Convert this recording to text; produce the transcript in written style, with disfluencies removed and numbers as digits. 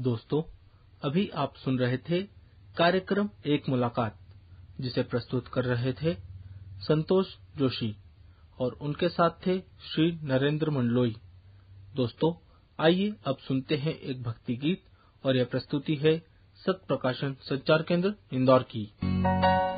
दोस्तों, अभी आप सुन रहे थे कार्यक्रम एक मुलाकात, जिसे प्रस्तुत कर रहे थे संतोष जोशी और उनके साथ थे श्री नरेंद्र मंडलोई। दोस्तों, आइए अब सुनते हैं एक भक्ति गीत और यह प्रस्तुति है सत प्रकाशन संचार केंद्र इंदौर की।